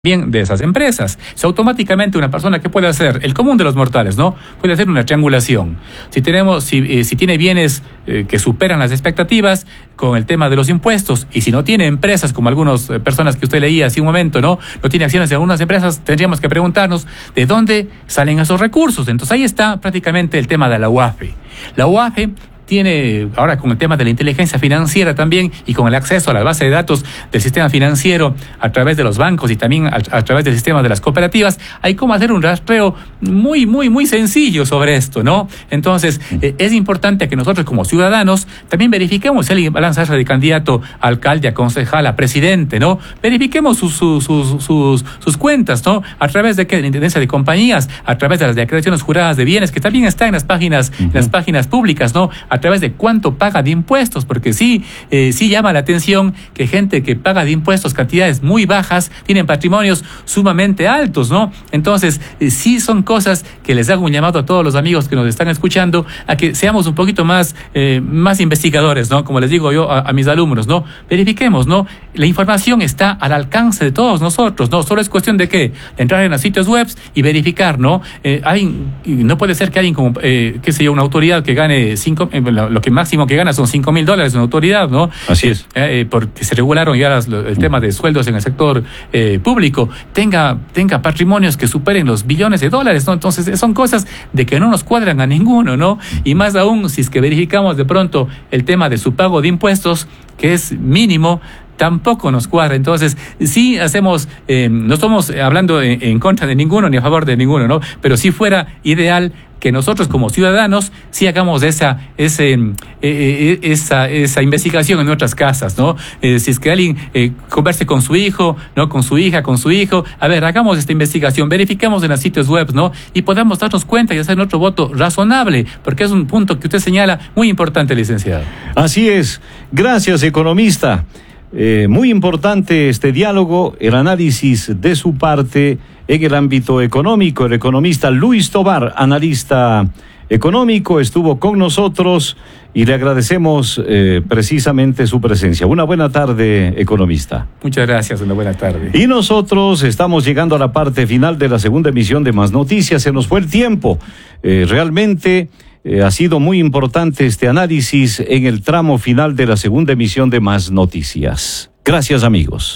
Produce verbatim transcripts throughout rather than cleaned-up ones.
bien de esas empresas. So, automáticamente una persona que puede hacer, el común de los mortales, ¿no? Puede hacer una triangulación. Si tenemos, si, eh, si tiene bienes eh, que superan las expectativas con el tema de los impuestos, y si no tiene empresas, como algunas eh, personas que usted leía hace un momento, ¿no? No tiene acciones de algunas empresas, tendríamos que preguntarnos de dónde salen esos recursos. Entonces ahí está prácticamente el tema de la U A F E. La U A F E tiene, ahora con el tema de la inteligencia financiera también, y con el acceso a la base de datos del sistema financiero a través de los bancos y también a, a través del sistema de las cooperativas, hay cómo hacer un rastreo muy, muy, muy sencillo sobre esto, ¿no? Entonces, eh, es importante que nosotros como ciudadanos también verifiquemos si alguien va a lanzarse de candidato a alcalde, a concejal, a presidente, ¿no? Verifiquemos sus, sus, sus, sus, sus cuentas, ¿no? A través de qué, de la intendencia de compañías, a través de las declaraciones juradas de bienes, que también está en las páginas, uh-huh. en las páginas públicas, ¿no? A través de cuánto paga de impuestos, porque sí, eh, sí llama la atención que gente que paga de impuestos cantidades muy bajas tienen patrimonios sumamente altos, ¿no? Entonces, eh, sí son cosas que les hago un llamado a todos los amigos que nos están escuchando a que seamos un poquito más, eh, más investigadores, ¿no? Como les digo yo a, a mis alumnos, ¿no? Verifiquemos, ¿no? La información está al alcance de todos nosotros, ¿no? Solo es cuestión de qué, de entrar en los sitios web y verificar, ¿no? Eh, hay, no puede ser que alguien como, eh, qué sé yo, una autoridad que gane cinco, eh, lo que máximo que gana son cinco mil dólares una autoridad, ¿no? Así es. Eh, eh, porque se regularon ya las, el tema de sueldos en el sector eh, público, tenga, tenga patrimonios que superen los billones de dólares, ¿no? Entonces son cosas de que no nos cuadran a ninguno, ¿no? Y más aún si es que verificamos de pronto el tema de su pago de impuestos, que es mínimo, tampoco nos cuadra. Entonces, sí hacemos, eh, no estamos hablando en, en contra de ninguno ni a favor de ninguno, ¿no? Pero sí fuera ideal que nosotros como ciudadanos sí hagamos esa, ese, eh, eh, esa, esa investigación en nuestras casas, ¿no? Eh, si es que alguien eh, converse con su hijo, ¿no? Con su hija, con su hijo, a ver, hagamos esta investigación, verifiquemos en los sitios web, ¿no? Y podamos darnos cuenta y hacer nuestro voto razonable, porque es un punto que usted señala muy importante, licenciado. Así es. Gracias, economista. Eh, muy importante este diálogo, el análisis de su parte en el ámbito económico. El economista Luis Tovar, analista económico, estuvo con nosotros y le agradecemos eh, precisamente su presencia. Una buena tarde, economista. Muchas gracias, una buena tarde. Y nosotros estamos llegando a la parte final de la segunda emisión de Más Noticias. Se nos fue el tiempo. Eh, realmente... Eh, ha sido muy importante este análisis en el tramo final de la segunda emisión de Más Noticias. Gracias, amigos.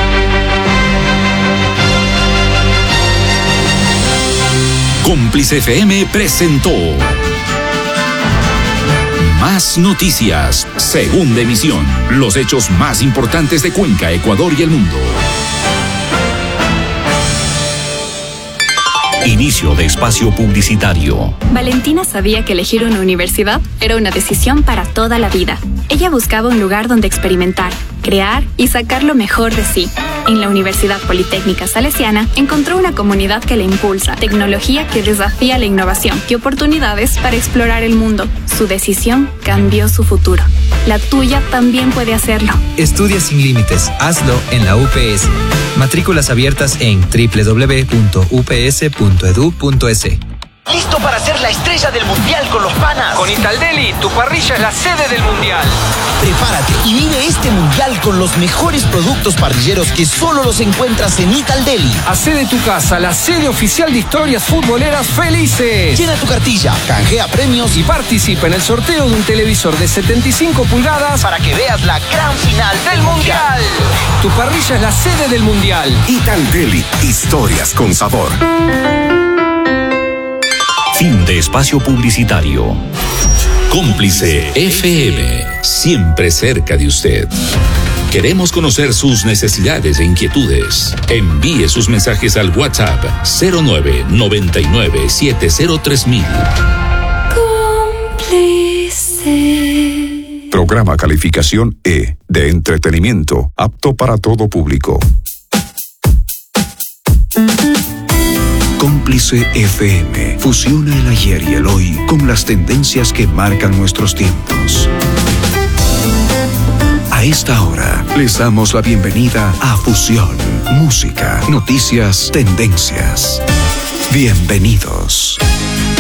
Cómplice F M presentó Más Noticias, segunda emisión. Los hechos más importantes de Cuenca, Ecuador y el mundo. Inicio de espacio publicitario. Valentina sabía que elegir una universidad era una decisión para toda la vida. Ella buscaba un lugar donde experimentar, crear y sacar lo mejor de sí. En la Universidad Politécnica Salesiana encontró una comunidad que le impulsa, tecnología que desafía la innovación y oportunidades para explorar el mundo. Su decisión cambió su futuro. La tuya también puede hacerlo. Estudia sin límites. Hazlo en la U P S. Matrículas abiertas en doble u doble u doble u punto u p s punto e d u punto e s. ¿Listo para ser la estrella del mundial con los panas? Con Italdeli, tu parrilla es la sede del mundial. Prepárate y vive este mundial con los mejores productos parrilleros que solo los encuentras en Italdeli. Hacé de tu casa la sede oficial de historias futboleras felices. Llena tu cartilla, canjea premios y participa en el sorteo de un televisor de setenta y cinco pulgadas para que veas la gran final del mundial. Tu parrilla es la sede del mundial. Italdeli, historias con sabor. Fin de espacio publicitario. Cómplice F M, siempre cerca de usted. Queremos conocer sus necesidades e inquietudes. Envíe sus mensajes al WhatsApp cero nueve noventa y nueve siete cero tres mil. Cómplice. Programa calificación E, de entretenimiento, apto para todo público. Cómplice F M fusiona el ayer y el hoy con las tendencias que marcan nuestros tiempos. A esta hora les damos la bienvenida a Fusión, música, noticias, tendencias. Bienvenidos.